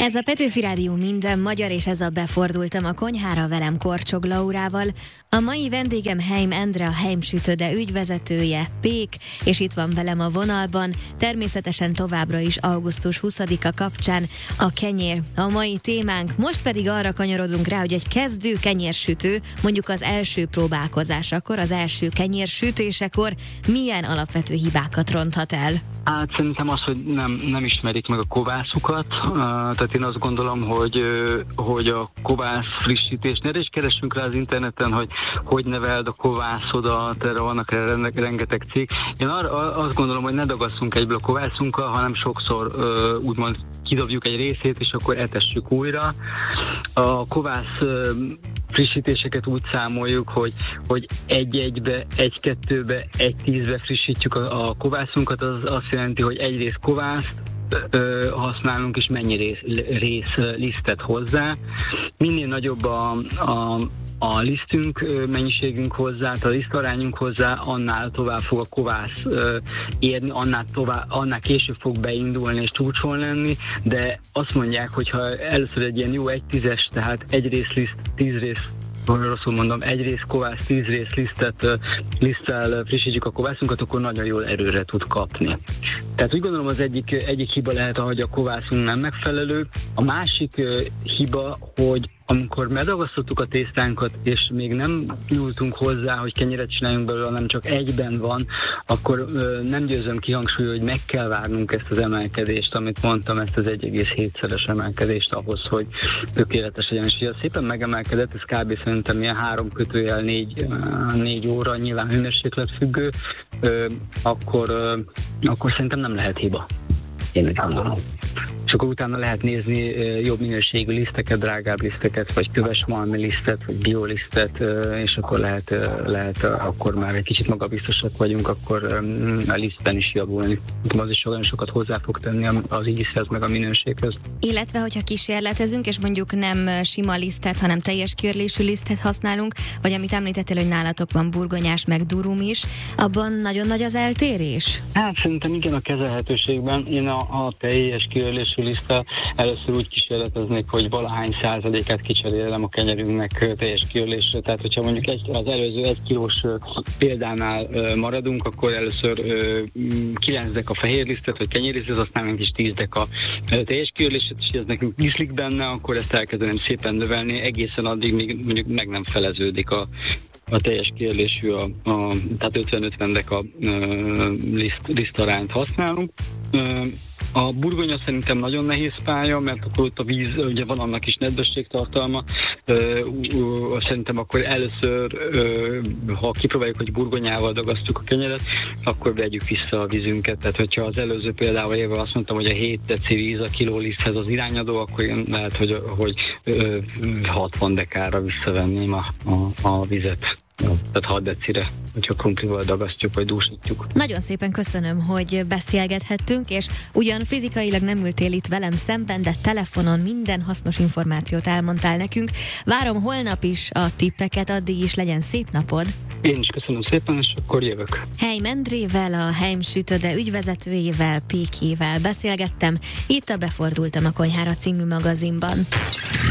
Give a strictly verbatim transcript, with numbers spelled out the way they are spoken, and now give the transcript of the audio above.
Ez a Petőfi Rádió minden magyar, és ez a Befordultam a konyhára velem Korcsog Laurával. A mai vendégem Heim Endre, a Heim Sütöde ügyvezetője, Pék, és itt van velem a vonalban. Természetesen továbbra is augusztus huszadika kapcsán a kenyér a mai témánk. Most pedig arra kanyarodunk rá, hogy egy kezdő kenyérsütő, mondjuk az első próbálkozásakor, az első kenyérsütésekor milyen alapvető hibákat ronthat el? Hát szerintem az, hogy nem, nem ismerik meg a kovászukat. Uh, tehát én azt gondolom, hogy, uh, hogy a kovász frissítésnél, és keresünk rá az interneten, hogy hogy neveld a kovászodat, erre vannak erre rengeteg cég. Én arra, azt gondolom, hogy ne dagasszunk egyből a kovászunkkal, hanem sokszor uh, úgymond kidobjuk egy részét, és akkor etessük újra. A kovász uh, frissítéseket úgy számoljuk, hogy, hogy egy-egybe, egy-kettőbe, egy-tízbe frissítjük a, a kovászunkat, az azt jelenti, hogy egy rész kovászt ö, használunk, és mennyi rész, rész lisztet hozzá. Minél nagyobb a, a, a lisztünk mennyiségünk hozzá, a lisztarányunk hozzá, annál tovább fog a kovász ö, érni, annál, tovább, annál később fog beindulni és csúcson lenni, de azt mondják, hogy ha először egy ilyen jó egy tízes, tehát egy rész liszt, tíz rész, rosszul mondom, egy rész kovász, tíz rész lisztet, liszttel frissítjük a kovászunkat, akkor nagyon jól erőre tud kapni. Tehát úgy gondolom, az egyik, egyik hiba lehet, hogy a kovászunk nem megfelelő. A másik uh, hiba, hogy amikor medagasztottuk a tésztánkat, és még nem nyúltunk hozzá, hogy kenyeret csináljunk belőle, hanem csak egyben van, akkor ö, nem győzöm kihangsúlyozni, hogy meg kell várnunk ezt az emelkedést, amit mondtam, ezt az egy egész hétszeres emelkedést ahhoz, hogy tökéletes legyen. És ha szépen megemelkedett, ez kb. Szerintem ilyen három kötőjel négy, négy óra, nyilván hőmérséklet függő, ö, akkor, ö, akkor szerintem nem lehet hiba. Én úgy gondolom. És akkor utána lehet nézni jobb minőségű liszteket, drágább liszteket, vagy köves malmi lisztet, vagy biolisztet, és akkor lehet, lehet akkor már egy kicsit magabiztosak vagyunk, akkor a lisztben is javulni. Az is olyan sokat hozzá fog tenni az ízhez, meg a minőséghez. Illetve, hogyha kísérletezünk, és mondjuk nem sima lisztet, hanem teljes körlésű lisztet használunk, vagy amit említettél, hogy nálatok van burgonyás, meg durum is, abban nagyon nagy az eltérés? Hát szerintem igen, a kezelhetőségben. Én a, a teljes körlésű liszttel először úgy kísérleteznék, hogy valahány százalékát kicserélem a kenyerünknek teljes kiörlésre. Tehát, hogyha mondjuk egy, az előző egy kilós példánál maradunk, akkor először kilenc deka fehér lisztet, vagy kenyérlisztet használunk, és tíz deka teljes kiörlésre, és ez nekünk ízlik benne, akkor ezt elkezdeném szépen növelni, egészen addig, még mondjuk meg nem feleződik a a teljes kiörlésű, a, a, tehát ötven-ötven deka liszt, lisztarányt használunk. A burgonya szerintem nagyon nehéz pálya, mert akkor ott a víz, ugye van annak is nedvességtartalma. Szerintem akkor először, ha kipróbáljuk, hogy burgonyával dagasztjuk a kenyeret, akkor vegyük vissza a vízünket. Tehát, hogyha az előző példával élve azt mondtam, hogy a hét deci víz a kiló liszthez az irányadó, akkor én lehet, hogy, hogy hatvan dekára visszavenném a, a, a vizet. Tehát hat decire, hogyha krumplival dagasztjuk, vagy dúsítjuk. Nagyon szépen köszönöm, hogy beszélgethettünk, és ugyan fizikailag nem ültél itt velem szemben, de telefonon minden hasznos információt elmondtál nekünk. Várom holnap is a tippeket, addig is legyen szép napod. Én is köszönöm szépen, és akkor jövök. Heim Endrével, a Heim Sütöde ügyvezetőjével, Pékével beszélgettem. Itt a Befordultam a konyhára című magazinban.